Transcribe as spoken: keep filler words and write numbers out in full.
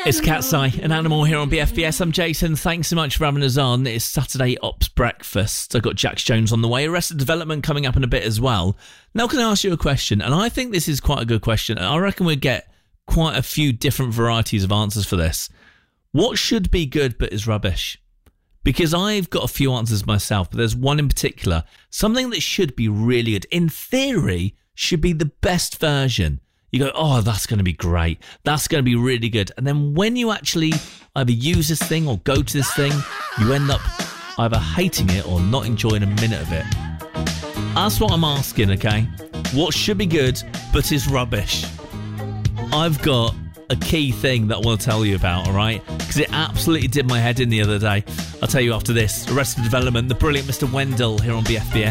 It's Cat's Eye, an animal here on B F B S. I'm Jason. Thanks so much for having us on. It's Saturday Ops Breakfast. I've got Jax Jones on the way. Arrested Development coming up in a bit as well. Now, can I ask you a question? And I think this is quite a good question. I reckon we'll get quite a few different varieties of answers for this. What should be good but is rubbish? Because I've got a few answers myself, but there's one in particular. Something that should be really good, in theory, should be the best version. You go, oh, that's going to be great. That's going to be really good. And then when you actually either use this thing or go to this thing, you end up either hating it or not enjoying a minute of it. That's what I'm asking, okay? What should be good but is rubbish? I've got a key thing that I want to tell you about, all right? Because it absolutely did my head in the other day. I'll tell you after this. Arrested Development, the brilliant Mister Wendell here on B F B S.